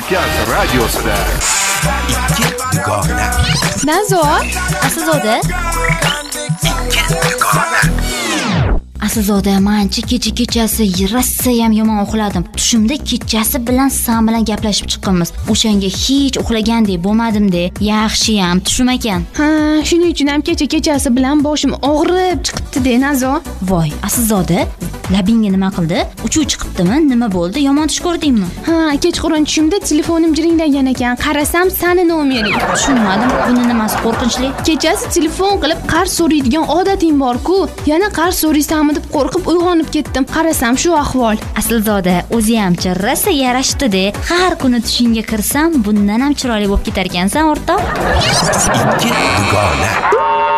Markaz radiosida ikki dugona. Nazo, Aslzoda. Aslzoda, menchi kechasi rassayam yomon uxladim. Tushimda kechasi bilan sen bilan gaplashib chiqqanmiz. O'shanga hech uxlagandek bo'lmadim-da. Yaxshiyam tushim ekan. Ha, shuning uchun ham kechasi bilan boshim og'rib chiqibdi-da, Nazo. Voy, Aslzoda, labingga nima qildi? Uchuv chiqibdimi? Nima bo'ldi? Yomon tush ko'rdingmi? Ha, kechqurun tushimda telefonim jiringlagan ekan. Qarasam, seni nomering. Tushunmadim. Buni nimasi qo'rqinchli? Kechasi telefon qilib qarz so'raydigan odating bor-ku. Yana qarz so'raysanmi deb qo'rqib uyg'onib ketdim. Qarasam shu ahvol. Aslzoda, o'zi ham rosa yarashdi-da. Har kuni tushingga kirsam, bundan ham chiroyli bo'lib ketar ekansan, o'rtoq. Ikki dugona.